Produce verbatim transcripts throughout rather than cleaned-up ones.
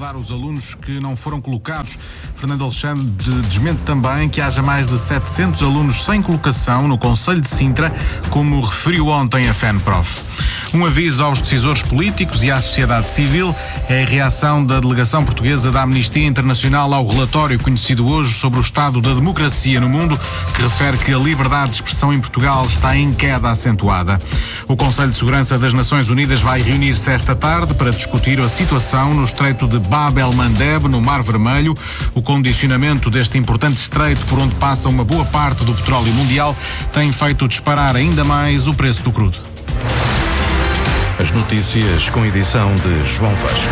acomodar os alunos que não foram colocados. Fernando Alexandre desmente também que haja mais de setecentos alunos sem colocação no Conselho de Sintra, como referiu ontem a FENPROF. Um aviso aos decisores políticos e à sociedade civil é a reação da delegação portuguesa da Amnistia Internacional ao relatório conhecido hoje sobre o estado da democracia no mundo, que refere que a liberdade de expressão em Portugal está em queda acentuada. O Conselho de Segurança das Nações Unidas vai reunir-se esta tarde para discutir a situação no estreito de Bab el-Mandeb, no Mar Vermelho. O condicionamento deste importante estreito, por onde passa uma boa parte do petróleo mundial, tem feito disparar ainda mais o preço do crudo. As notícias com edição de João Vasco.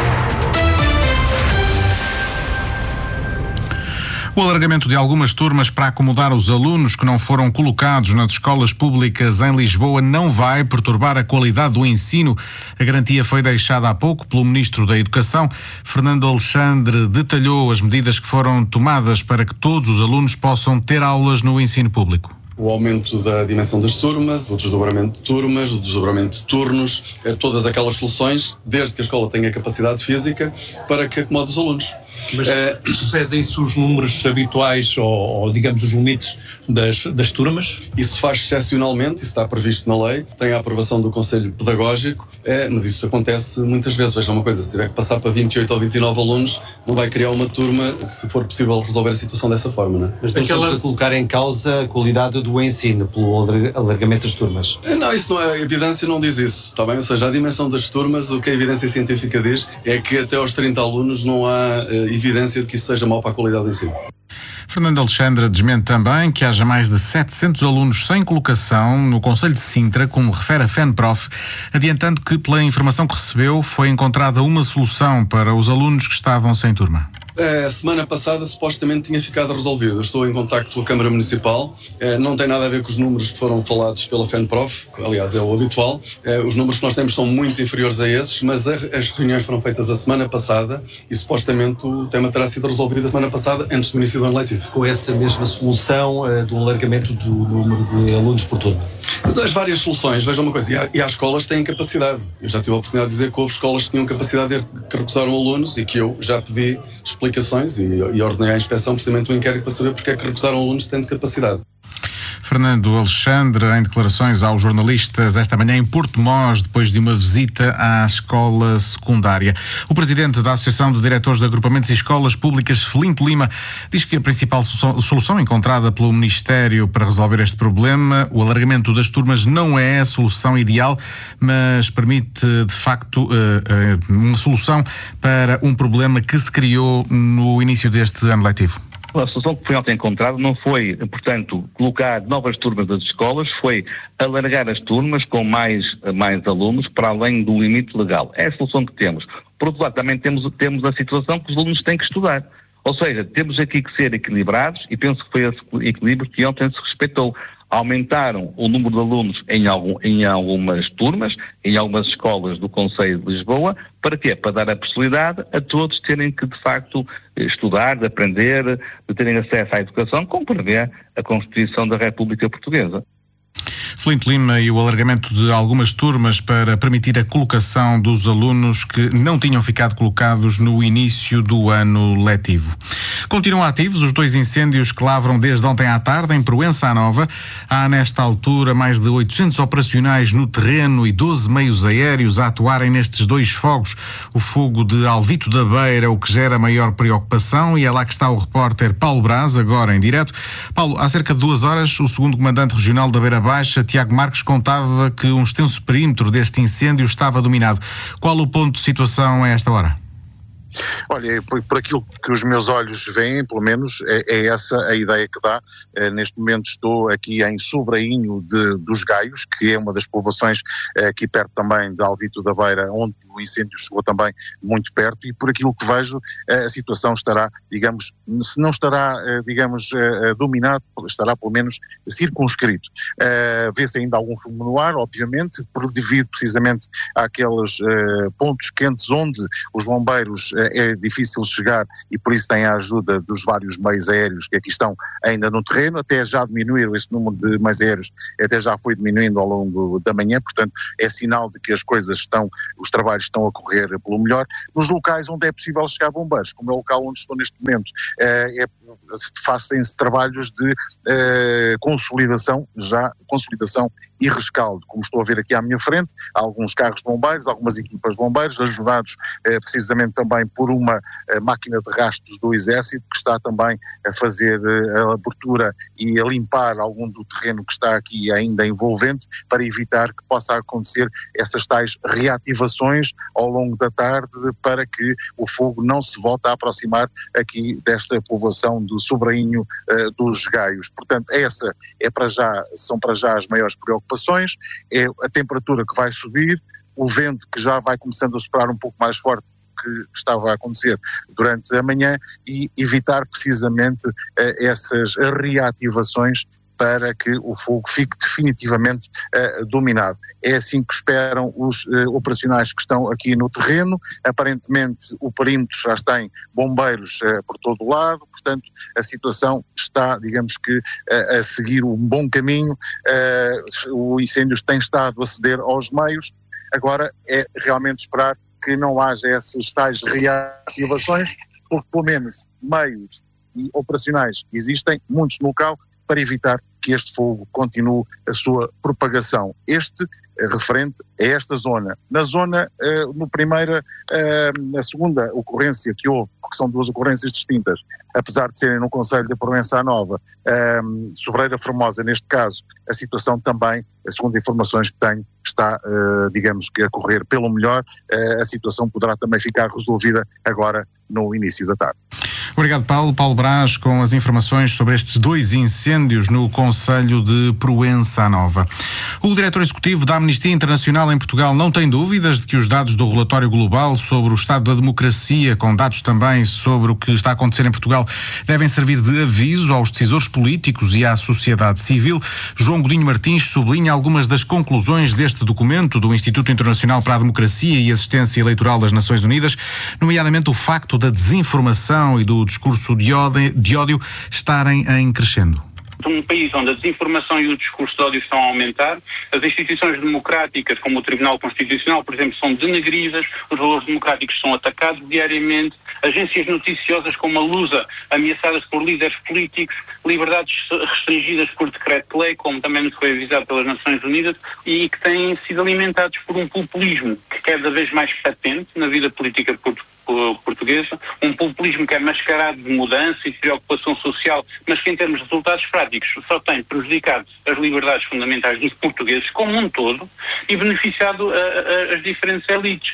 O alargamento de algumas turmas para acomodar os alunos que não foram colocados nas escolas públicas em Lisboa não vai perturbar a qualidade do ensino. A garantia foi deixada há pouco pelo Ministro da Educação. Fernando Alexandre detalhou as medidas que foram tomadas para que todos os alunos possam ter aulas no ensino público. O aumento da dimensão das turmas, o desdobramento de turmas, o desdobramento de turnos, todas aquelas soluções, desde que a escola tenha capacidade física para que acomode os alunos. Mas é, excedem-se os números habituais ou, ou, digamos, os limites das, das turmas? Isso faz excepcionalmente, isso está previsto na lei, tem a aprovação do Conselho Pedagógico, é, mas isso acontece muitas vezes. Veja uma coisa, se tiver que passar para vinte e oito ou vinte e nove alunos, não vai criar uma turma se for possível resolver a situação dessa forma, não é? Mas não Aquela... estamos a colocar em causa a qualidade do ensino pelo alargamento das turmas? Não, isso não é, a evidência não diz isso, está bem? Ou seja, a dimensão das turmas, o que a evidência científica diz é que até aos trinta alunos não há uh, evidência de que isso seja mau para a qualidade do ensino. Fernando Alexandre desmente também que haja mais de setecentos alunos sem colocação no Conselho de Sintra, como refere a FENPROF, adiantando que, pela informação que recebeu, foi encontrada uma solução para os alunos que estavam sem turma. A semana passada supostamente tinha ficado resolvido. Eu estou em contacto com a Câmara Municipal, não tem nada a ver com os números que foram falados pela FENPROF, aliás é o habitual. Os números que nós temos são muito inferiores a esses, mas as reuniões foram feitas a semana passada e supostamente o tema terá sido resolvido a semana passada, antes do início do ano letivo. Com essa mesma solução uh, do alargamento do número de alunos por turma? Das várias soluções, veja uma coisa, e há, e há escolas que têm capacidade. Eu já tive a oportunidade de dizer que houve escolas que tinham capacidade de que recusaram alunos e que eu já pedi explicações e, e ordenei à inspeção precisamente um inquérito para saber porque é que recusaram alunos tendo capacidade. Fernando Alexandre, em declarações aos jornalistas esta manhã em Porto Mós, depois de uma visita à escola secundária. O presidente da Associação de Diretores de Agrupamentos e Escolas Públicas, Felinto Lima, diz que a principal solução encontrada pelo Ministério para resolver este problema, o alargamento das turmas, não é a solução ideal, mas permite, de facto, uma solução para um problema que se criou no início deste ano letivo. A solução que foi ontem encontrada não foi, portanto, colocar novas turmas das escolas, foi alargar as turmas com mais, mais alunos para além do limite legal. É a solução que temos. Por outro lado, também temos, temos a situação que os alunos têm que estudar. Ou seja, temos aqui que ser equilibrados e penso que foi esse equilíbrio que ontem se respeitou. Aumentaram o número de alunos em, algum, em algumas turmas, em algumas escolas do Conselho de Lisboa. Para quê? Para dar a possibilidade a todos terem que, de facto, estudar, de aprender, de terem acesso à educação, como prevê a Constituição da República Portuguesa. Felinto Lima e o alargamento de algumas turmas para permitir a colocação dos alunos que não tinham ficado colocados no início do ano letivo. Continuam ativos os dois incêndios que lavram desde ontem à tarde em Proença Nova. Há nesta altura mais de oitocentos operacionais no terreno e doze meios aéreos a atuarem nestes dois fogos. O fogo de Alvito da Beira é o que gera maior preocupação e é lá que está o repórter Paulo Braz, agora em direto. Paulo, há cerca de duas horas, o segundo comandante regional da Beira Baixa, Tiago Marques, contava que um extenso perímetro deste incêndio estava dominado. Qual o ponto de situação a esta hora? Olha, por, por aquilo que os meus olhos veem, pelo menos, é, é essa a ideia que dá. É, neste momento estou aqui em Sobrainho de, dos Gaios, que é uma das povoações é, aqui perto também de Alvito da Beira, onde o incêndio chegou também muito perto, e por aquilo que vejo a situação estará, digamos, se não estará, digamos, dominado, estará pelo menos circunscrito. Vê-se ainda algum fumo no ar, obviamente, por devido precisamente àqueles pontos quentes onde os bombeiros é difícil chegar e por isso tem a ajuda dos vários meios aéreos que aqui estão ainda no terreno, até já diminuíram esse número de meios aéreos, até já foi diminuindo ao longo da manhã, portanto é sinal de que as coisas estão, os trabalhos estão a correr pelo melhor. Nos locais onde é possível chegar bombeiros, como é o local onde estou neste momento, é, fazem-se trabalhos de é, consolidação, já consolidação e rescaldo, como estou a ver aqui à minha frente, há alguns carros de bombeiros, algumas equipas de bombeiros, ajudados eh, precisamente também por uma eh, máquina de rastros do Exército, que está também a fazer eh, a abertura e a limpar algum do terreno que está aqui ainda envolvente, para evitar que possa acontecer essas tais reativações ao longo da tarde, para que o fogo não se volte a aproximar aqui desta povoação do Sobrainho eh, dos Gaios. Portanto, essa é para já, são para já as maiores preocupações, é a temperatura que vai subir, o vento que já vai começando a soprar um pouco mais forte que estava a acontecer durante a manhã, e evitar precisamente uh, essas reativações para que o fogo fique definitivamente uh, dominado. É assim que esperam os uh, operacionais que estão aqui no terreno. Aparentemente o perímetro já tem bombeiros uh, por todo o lado, portanto a situação está, digamos que, uh, a seguir um bom caminho. Uh, o incêndio tem estado a ceder aos meios, agora é realmente esperar que não haja essas tais reativações, porque pelo menos meios e operacionais existem, muitos no local, para evitar que este fogo continue a sua propagação. Este é referente a esta zona. Na zona, eh, no primeira, eh, na segunda ocorrência que houve, porque são duas ocorrências distintas, apesar de serem no concelho de Proença Nova, eh, Sobreira Formosa, neste caso, a situação também, segundo informações que tenho, está, eh, digamos que a correr pelo melhor. Eh, a situação poderá também ficar resolvida agora no início da tarde. Obrigado, Paulo. Paulo Brás, com as informações sobre estes dois incêndios no concelho de Proença Nova. O diretor executivo da Amnistia Internacional em Portugal não tem dúvidas de que os dados do relatório global sobre o estado da democracia, com dados também sobre o que está a acontecer em Portugal, devem servir de aviso aos decisores políticos e à sociedade civil. João Godinho Martins sublinha algumas das conclusões deste documento do Instituto Internacional para a Democracia e Assistência Eleitoral das Nações Unidas, nomeadamente o facto da desinformação e do discurso de ódio, de ódio estarem em crescendo. Um país onde a desinformação e o discurso de ódio estão a aumentar, as instituições democráticas, como o Tribunal Constitucional, por exemplo, são denegridas, os valores democráticos são atacados diariamente, agências noticiosas como a Lusa, ameaçadas por líderes políticos, liberdades restringidas por decreto-lei, como também nos foi avisado pelas Nações Unidas, e que têm sido alimentados por um populismo que cada vez mais patente na vida política portuguesa. portuguesa, um populismo que é mascarado de mudança e de preocupação social, mas que em termos de resultados práticos só tem prejudicado as liberdades fundamentais dos portugueses como um todo e beneficiado a, a, as diferentes elites.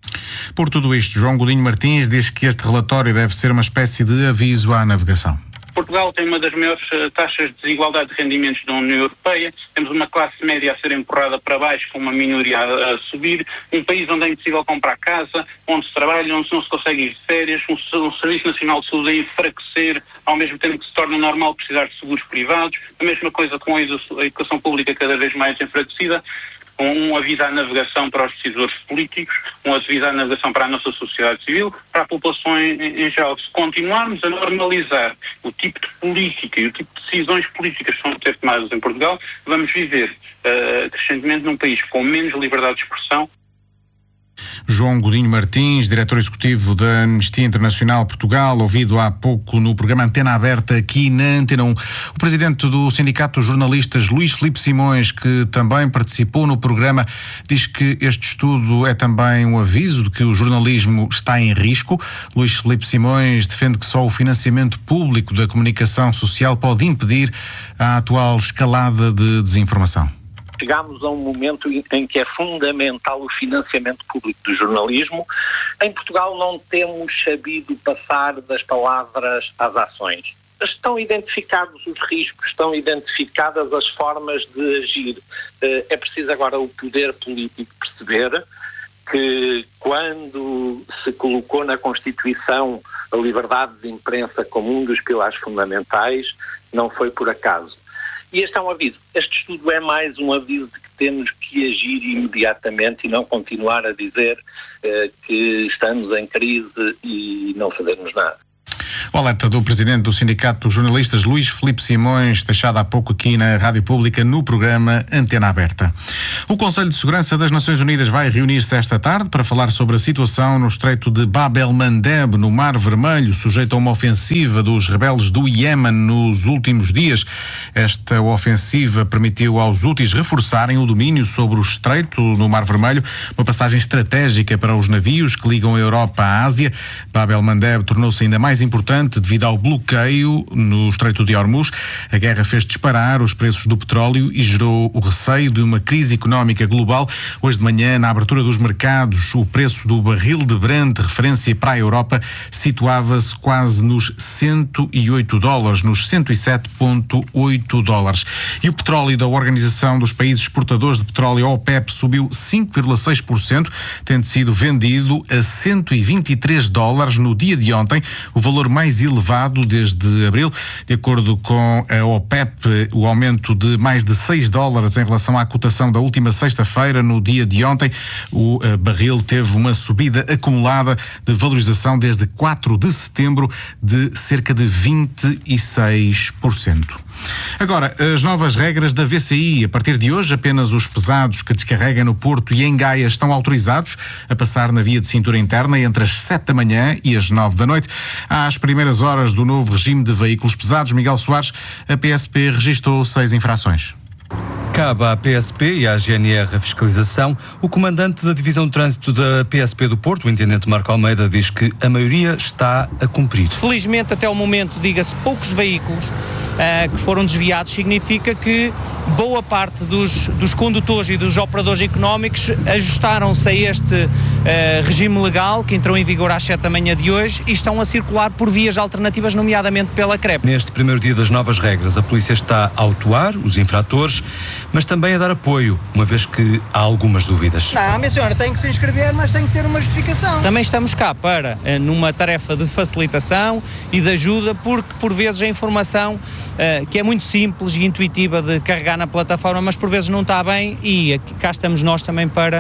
Por tudo isto, João Godinho Martins diz que este relatório deve ser uma espécie de aviso à navegação. Portugal tem uma das maiores uh, taxas de desigualdade de rendimentos da União Europeia, temos uma classe média a ser empurrada para baixo, com uma minoria a, a subir, um país onde é impossível comprar casa, onde se trabalha, onde não se consegue ir de férias, um, um Serviço Nacional de Saúde a enfraquecer, ao mesmo tempo que se torna normal precisar de seguros privados, a mesma coisa com a educação pública cada vez mais enfraquecida. Um aviso à navegação para os decisores políticos, um aviso à navegação para a nossa sociedade civil, para a população em, em geral. Se continuarmos a normalizar o tipo de política e o tipo de decisões políticas que são a ser tomadas em Portugal, vamos viver uh, crescentemente num país com menos liberdade de expressão. João Godinho Martins, diretor executivo da Amnistia Internacional Portugal, ouvido há pouco no programa Antena Aberta aqui na Antena um. O presidente do Sindicato dos Jornalistas, Luís Filipe Simões, que também participou no programa, diz que este estudo é também um aviso de que o jornalismo está em risco. Luís Filipe Simões defende que só o financiamento público da comunicação social pode impedir a atual escalada de desinformação. Chegámos a um momento em que é fundamental o financiamento público do jornalismo. Em Portugal não temos sabido passar das palavras às ações. Estão identificados os riscos, estão identificadas as formas de agir. É preciso agora o poder político perceber que quando se colocou na Constituição a liberdade de imprensa como um dos pilares fundamentais, não foi por acaso. E este é um aviso. Este estudo é mais um aviso de que temos que agir imediatamente e não continuar a dizer uh, que estamos em crise e não fazermos nada. O alerta do presidente do Sindicato dos Jornalistas, Luís Filipe Simões, deixado há pouco aqui na Rádio Pública, no programa Antena Aberta. O Conselho de Segurança das Nações Unidas vai reunir-se esta tarde para falar sobre a situação no estreito de Bab el-Mandeb, no Mar Vermelho, sujeito a uma ofensiva dos rebeldes do Iémen nos últimos dias. Esta ofensiva permitiu aos Houthis reforçarem o domínio sobre o estreito no Mar Vermelho, uma passagem estratégica para os navios que ligam a Europa à Ásia. Bab el-Mandeb tornou-se ainda mais importante devido ao bloqueio no Estreito de Hormuz. A guerra fez disparar os preços do petróleo e gerou o receio de uma crise económica global. Hoje de manhã, na abertura dos mercados, o preço do barril de Brent, referência para a Europa, situava-se quase nos cento e oito dólares, nos cento e sete vírgula oito dólares. E o petróleo da Organização dos Países Exportadores de Petróleo, OPEP, subiu cinco vírgula seis por cento, tendo sido vendido a cento e vinte e três dólares no dia de ontem, o valor mais elevado desde abril. De acordo com a OPEP, o aumento de mais de seis dólares em relação à cotação da última sexta-feira, no dia de ontem, o uh, barril teve uma subida acumulada de valorização desde quatro de setembro de cerca de vinte e seis por cento. Agora, as novas regras da V C I. A partir de hoje, apenas os pesados que descarregam no Porto e em Gaia estão autorizados a passar na via de cintura interna entre as sete da manhã e as nove da noite. Às primeiras horas do novo regime de veículos pesados, Miguel Soares, a P S P registrou seis infrações. Cabe à P S P e à G N R a fiscalização. O comandante da Divisão de Trânsito da P S P do Porto, o intendente Marco Almeida, diz que a maioria está a cumprir. Felizmente, até o momento, diga-se, poucos veículos uh, que foram desviados, significa que boa parte dos, dos condutores e dos operadores económicos ajustaram-se a este uh, regime legal que entrou em vigor às sete da manhã de hoje e estão a circular por vias alternativas, nomeadamente pela C R E P. Neste primeiro dia das novas regras, a polícia está a autuar os infratores, mas também a dar apoio, uma vez que há algumas dúvidas. Não, minha senhora, tem que se inscrever, mas tem que ter uma justificação. Também estamos cá para, numa tarefa de facilitação e de ajuda, porque por vezes a informação, uh, que é muito simples e intuitiva de carregar na plataforma, mas por vezes não está bem, e aqui, cá estamos nós também para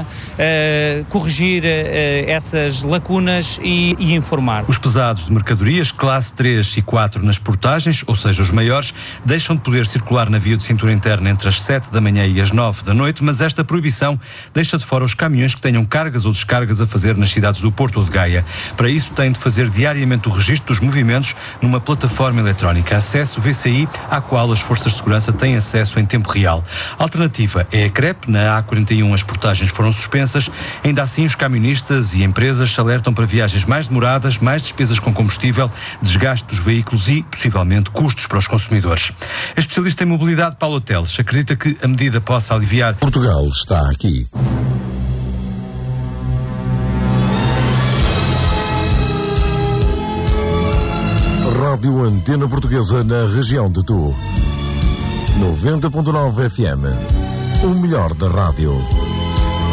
uh, corrigir uh, essas lacunas e, e informar. Os pesados de mercadorias, classe três e quatro nas portagens, ou seja, os maiores, deixam de poder circular na via de cintura interna entre as sete da manhã e as nove da noite, mas esta proibição deixa de fora os caminhões que tenham cargas ou descargas a fazer nas cidades do Porto ou de Gaia. Para isso, têm de fazer diariamente o registro dos movimentos numa plataforma eletrónica, acesso V C I, à qual as forças de segurança têm acesso em tempo real. A alternativa é a C R E P. Na A quarenta e um as portagens foram suspensas. Ainda assim, os camionistas e empresas se alertam para viagens mais demoradas, mais despesas com combustível, desgaste dos veículos e, possivelmente, custos para os consumidores. A especialista em mobilidade, Paulo Teles, acredita que a medida possa aliviar. Portugal está aqui. Rádio Antena Portuguesa na região de Tu. noventa ponto nove F M. O melhor da rádio.